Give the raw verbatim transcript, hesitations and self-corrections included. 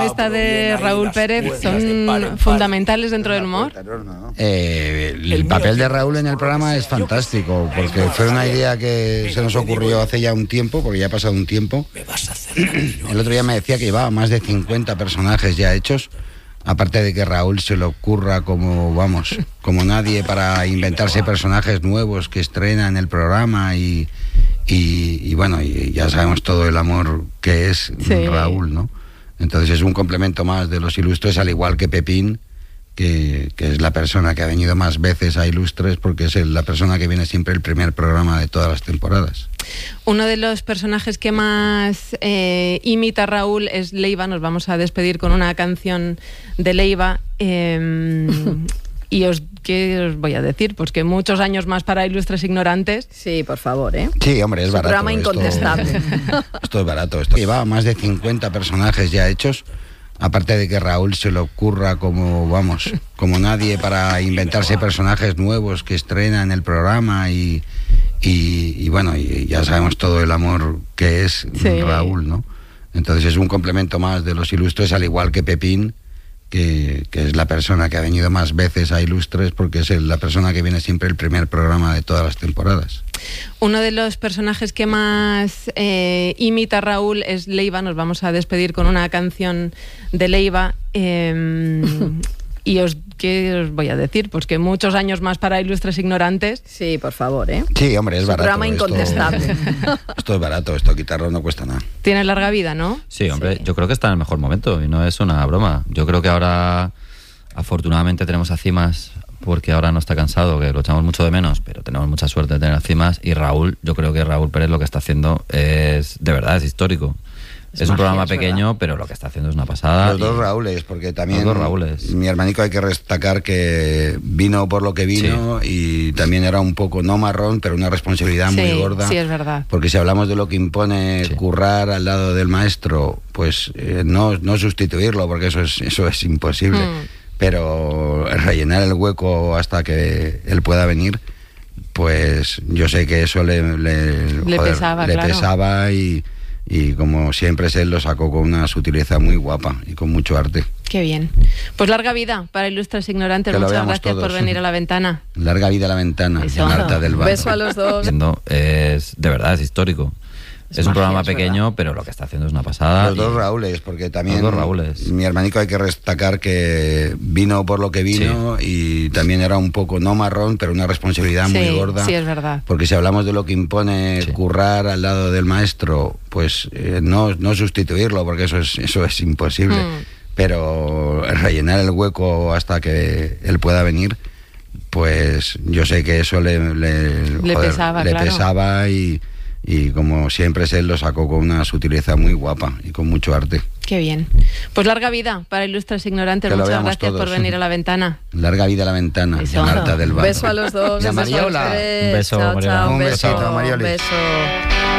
Esta de Raúl Pérez son fundamentales dentro del humor. Eh, el papel de Raúl en el programa es fantástico, porque fue una idea que se nos ocurrió hace ya un tiempo, porque ya ha pasado un tiempo. El otro día me decía que llevaba más de cincuenta personajes ya hechos, aparte de que Raúl se le ocurra como, vamos, como nadie para inventarse personajes nuevos que estrena en el programa y, y, y bueno, y ya sabemos todo el amor que es sí. Raúl, ¿no? Entonces es un complemento más de los Ilustres, al igual que Pepín, que, que es la persona que ha venido más veces a Ilustres, porque es el, la persona que viene siempre el primer programa de todas las temporadas. Uno de los personajes que más eh, imita a Raúl es Leiva. Nos vamos a despedir con una canción de Leiva. Eh, y os, ¿qué os voy a decir? Pues que muchos años más para Ilustres Ignorantes. Sí, por favor, ¿eh? Sí, hombre, es Su barato. programa incontestable. Esto, esto es barato. Esto llevaba más de cincuenta personajes ya hechos, aparte de que Raúl se le ocurra como, vamos, como nadie para inventarse personajes nuevos que estrena en el programa y, y, y bueno, y ya sabemos todo el amor que es sí. Raúl, ¿no? Entonces es un complemento más de los Ilustres, al igual que Pepín, que, que es la persona que ha venido más veces a Ilustres, porque es el, la persona que viene siempre el primer programa de todas las temporadas. Uno de los personajes que más eh, imita a Raúl es Leiva. Nos vamos a despedir con una canción de Leiva. Eh, y os, ¿qué os voy a decir? Pues que muchos años más para Ilustres Ignorantes. Sí, por favor, ¿eh? Sí, hombre, es Su barato. Programa incontestable. Esto, esto es barato, esto quitarlo no cuesta nada. Tiene larga vida, ¿no? Sí, hombre, Sí. yo creo que está en el mejor momento y no es una broma. Yo creo que ahora, afortunadamente, tenemos a Cimas, porque ahora no está cansado, que lo echamos mucho de menos, pero tenemos mucha suerte de tener a Cimas. Y Raúl, yo creo que Raúl Pérez lo que está haciendo es, de verdad, es histórico. Es, es un magia, programa es pequeño, verdad. Pero lo que está haciendo es una pasada. Los dos Raúles, porque también los dos Raúles. Mi hermanico hay que destacar que vino por lo que vino sí. y también era un poco, no marrón, pero una responsabilidad sí, muy gorda. Sí, es verdad. Porque si hablamos de lo que impone sí. currar al lado del maestro, pues eh, no, no sustituirlo, porque eso es, eso es imposible. Mm. Pero rellenar el hueco hasta que él pueda venir, pues yo sé que eso le, le, le joder, pesaba, le claro. pesaba y, y como siempre él lo sacó con una sutileza muy guapa y con mucho arte. Qué bien. Pues larga vida para Ilustres Ignorantes. Que muchas gracias todos. por venir a La Ventana. Larga vida a La Ventana, Marta del Val. Beso a los dos. Es, de verdad, es histórico. Es, es un magia, programa es pequeño, verdad. Pero lo que está haciendo es una pasada. Los dos Raúles, porque también los dos Raúles. Mi hermanico hay que destacar que vino por lo que vino sí. y también era un poco, no marrón, pero una responsabilidad sí, muy gorda. Sí, es verdad. Porque si hablamos de lo que impone sí. currar al lado del maestro, pues eh, no, no sustituirlo, porque eso es, eso es imposible. Mm. Pero rellenar el hueco hasta que él pueda venir, pues yo sé que eso le, le, le joder, pesaba, le claro. pesaba y... Y como siempre él lo sacó con una sutileza muy guapa y con mucho arte. Qué bien. Pues larga vida para Ilustres Ignorantes. Que muchas gracias todos. por venir a La Ventana. Larga vida a La Ventana, Marta del Val. Beso a los dos. Y a Mariola. Un beso, chao, Mariola. chao, Un beso, besito, Mariola. Un beso.